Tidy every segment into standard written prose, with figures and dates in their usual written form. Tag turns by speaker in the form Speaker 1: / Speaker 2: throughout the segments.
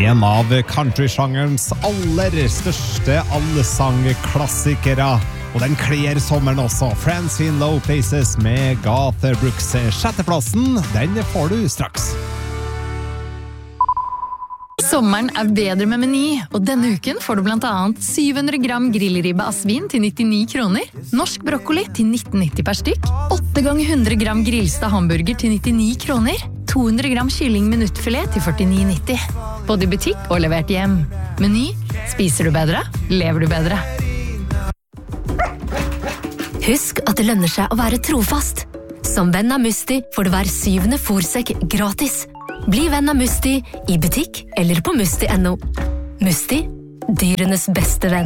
Speaker 1: En av countrysjangerens aller største allsangklassikere, og den kler sommeren også. Friends in Low Places med Garth Brooks. Sjetteplassen, den får du straks.
Speaker 2: Sommeren bedre med Meny, og denne uken får du blant annet 700 gram grillribbe av svin til 99 kroner, norsk brokkoli til 19,90 per stykk, 8 ganger 100 gram grillsta hamburger til 99 kroner, 200 gram kylling minuttfilet til 49,90. Både i butikk og levert hjem. Meny, spiser du bedre, lever du bedre.
Speaker 3: Husk at det lønner seg å være trofast. Som venn av Musti får du hver 7. fôrsekk gratis. Bli venn av Musti i butikk eller på musti.no. Musti, dyrenes beste venn.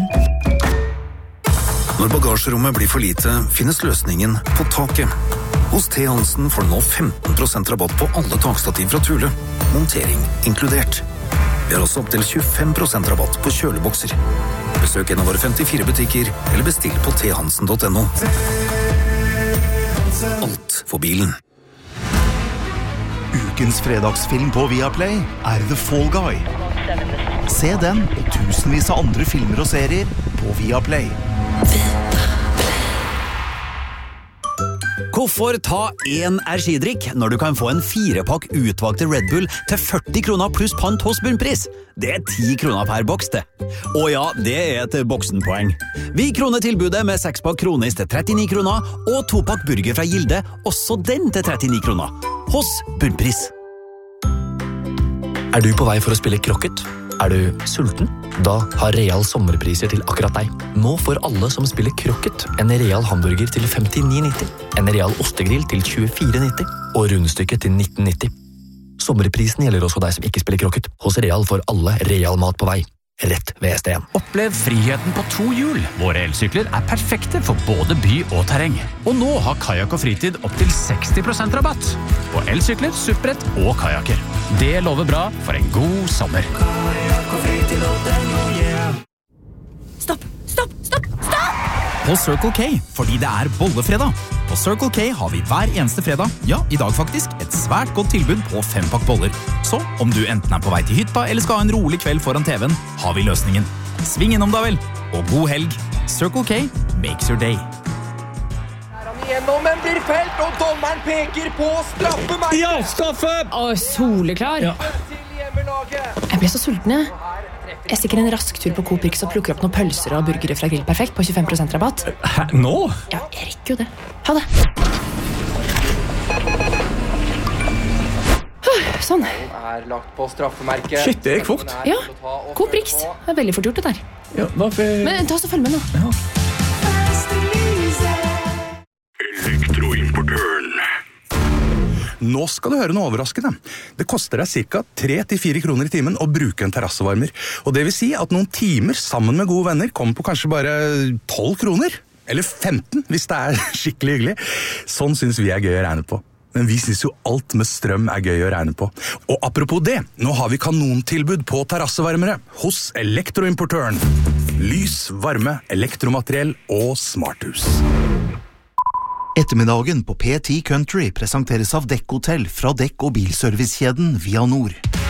Speaker 4: Når bagasjerommet blir for lite, finnes løsningen på taket. Hos T. Hansen får du nå 15% rabatt på alle takstativ fra Thule. Montering inkludert. Vi har også opp til 25% rabatt på kjølebokser. Besøk en av våre 54 butikker, eller bestill på thansen.no. Alt for bilen.
Speaker 5: Ukens fredagsfilm på Viaplay The Fall Guy. Se den og tusenvis av andre filmer og serier på Viaplay.
Speaker 6: Hvorfor ta en energidrikk når du kan få en 4-pakk utvalgte Red Bull til 40 kroner pluss pant hos bunnpris? Det 10 kroner per boks, det. Og ja, det et boksenpoeng. Vi kroner tilbudet med 6-pakk kronis til 39 kroner, og 2-pakk burger fra Gilde, også den til 39 kroner. Hos bunnpris.
Speaker 7: Du på vei for å spille krokket? Du sulten? Da har Real sommerpriser til akkurat deg. Nå får alle som spiller krokket en Real hamburger til 59,90, en Real ostegrill til 24,90 og rundstykke til 19,90. Sommerprisen gjelder også deg som ikke spiller krokket. Hos Real får alle Real mat på vei. Rett ved STN.
Speaker 8: Opplev friheten på 2 hjul. Våre elsykler perfekte for både by og terreng. Og nå har kajak og fritid opp til 60% rabatt. På elsykler, supprett og kajaker. Det lover bra for en god sommer. Kajak og fritid og den,
Speaker 9: Stopp!
Speaker 10: På Circle K, fordi det bollefredag. På Circle K har vi hver eneste fredag, ja, i dag faktisk, et svært godt tilbud på 5-pakk boller. Så, om du enten på vei til hytta eller skal ha en rolig kveld foran TV-en, har vi løsningen. Sving innom da vel, og god helg. Circle K makes your day.
Speaker 11: Gjennom, men blir felt, og dommeren peker på straffemerket.
Speaker 12: Ja, straffe!
Speaker 9: Soleklar.
Speaker 12: Ja.
Speaker 9: Jeg ble så sulten, jeg. Jeg stikker en rask tur på Coop Rix og plukker opp noen pølser og burgere fra Grill Perfekt på 25% rabatt.
Speaker 12: Hæ, nå?
Speaker 9: Ja, jeg rekker jo det. Ha det. Sånn.
Speaker 11: Lagt på straffemerket.
Speaker 12: Shit, det gikk fort.
Speaker 9: Ja, Coop Rix. Det veldig fort gjort det der.
Speaker 12: Ja,
Speaker 9: Men ta så følg med nå.
Speaker 12: Ja.
Speaker 13: Elektroimportøren. Nå skal du høre noe overraskende. Det koster deg ca. 3-4 kroner i timen å bruke en terrassevarmer. Og det vil si at noen timer sammen med gode venner kommer på kanskje bare 12 kroner. Eller 15, hvis det skikkelig hyggelig. Sånn synes vi gøy å regne på. Men vi synes jo alt med strøm gøy å regne på. Og apropos det, nå har vi kanontilbud på terrassevarmere hos Elektroimportøren. Lys, varme, elektromateriell og smarthus.
Speaker 5: Ettermiddagen på P10 Country presenteres av Dekk Hotel fra dekk- og bilservicekjeden Via Nord.